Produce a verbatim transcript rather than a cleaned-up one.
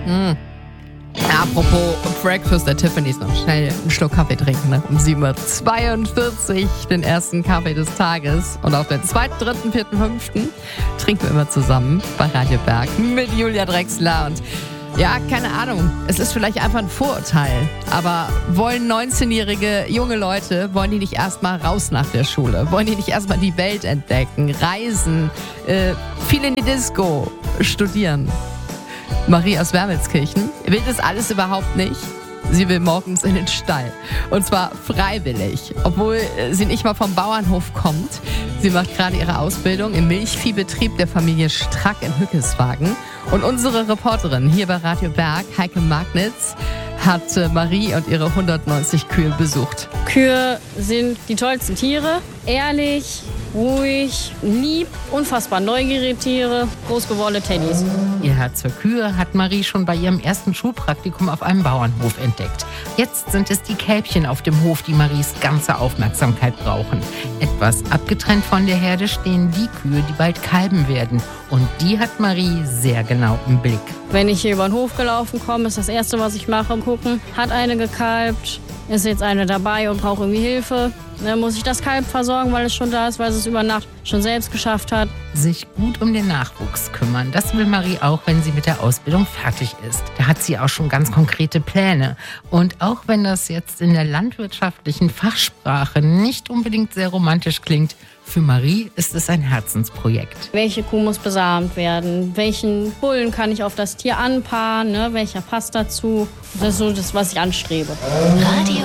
Mm. Ja, apropos Breakfast at Tiffany's, noch schnell einen Schluck Kaffee trinken. Ne? Um sieben Uhr zweiundvierzig den ersten Kaffee des Tages. Und auf den zweiten, dritten, vierten, fünften trinken wir immer zusammen bei Radio Berg mit Julia Drechsler. Und ja, keine Ahnung, es ist vielleicht einfach ein Vorurteil. Aber wollen neunzehnjährige junge Leute, wollen die nicht erstmal raus nach der Schule? Wollen die nicht erstmal die Welt entdecken, reisen, äh, viel in die Disco, studieren? Marie aus Wermelskirchen will das alles überhaupt nicht. Sie will morgens in den Stall. Und zwar freiwillig, obwohl sie nicht mal vom Bauernhof kommt. Sie macht gerade ihre Ausbildung im Milchviehbetrieb der Familie Strack in Hückeswagen. Und unsere Reporterin hier bei Radio Berg, Heike Magnitz, hat Marie und ihre hundertneunzig Kühe besucht. Kühe sind die tollsten Tiere. Ehrlich, ruhig, lieb, unfassbar neugierige Tiere, großgewordene Teddys. Ihr Herz für Kühe hat Marie schon bei ihrem ersten Schulpraktikum auf einem Bauernhof entdeckt. Jetzt sind es die Kälbchen auf dem Hof, die Maries ganze Aufmerksamkeit brauchen. Etwas abgetrennt von der Herde stehen die Kühe, die bald kalben werden. Und die hat Marie sehr genau im Blick. Wenn ich hier über den Hof gelaufen komme, ist das Erste, was ich mache, gucken, hat eine gekalbt, ist jetzt eine dabei und braucht irgendwie Hilfe. Dann muss ich das Kalb versorgen, weil es schon da ist, weil es es über Nacht schon selbst geschafft hat. Sich gut um den Nachwuchs kümmern, das will Marie auch, wenn sie mit der Ausbildung fertig ist. Da hat sie auch schon ganz konkrete Pläne. Und auch wenn das jetzt in der landwirtschaftlichen Fachsprache nicht unbedingt sehr romantisch klingt, für Marie ist es ein Herzensprojekt. Welche Kuh muss besamt werden? Welchen Bullen kann ich auf das Tier anpaaren? Ne? Welcher passt dazu? Das ist so das, was ich anstrebe. Radio